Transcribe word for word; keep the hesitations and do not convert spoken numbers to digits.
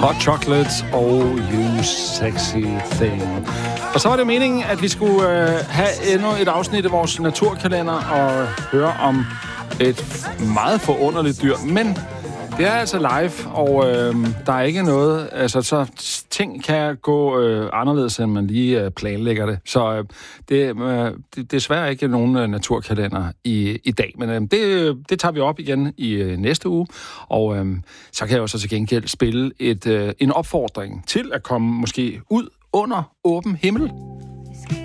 Hot Chocolates og You Sexy Thing. Og så var det meningen, at vi skulle øh, have endnu et afsnit af vores naturkalender og høre om et meget forunderligt dyr. Men det er altså live, og øh, der er ikke noget... Altså, så ting kan gå øh, anderledes, end man lige øh, planlægger det. Så øh, det, øh, det, det er desværre ikke nogen øh, naturkalender i, i dag. Men øh, det, det tager vi op igen i øh, næste uge. Og øh, så kan jeg jo så til gengæld spille et, øh, en opfordring til at komme måske ud under åben himmel.